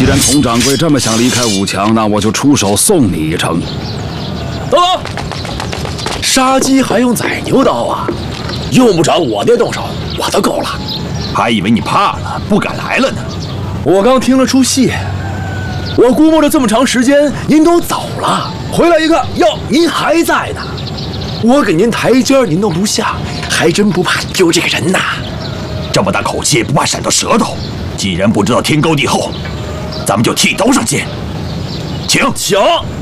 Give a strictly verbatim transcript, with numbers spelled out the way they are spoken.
然佟掌柜这么想离开武强，那我就出手送你一程。 等等，杀鸡还用宰牛刀啊？用不着我爹动手，我都够了。 还以为你怕了，不敢来了呢。 我刚听了出戏，我估摸着这么长时间您都走了，回来一看，哟，您还在呢。我给您台阶您都不下，还真不怕丢这个人呐。 这么大口气，不怕闪到舌头？既然不知道天高地厚，咱们就剃刀上见。请， 请。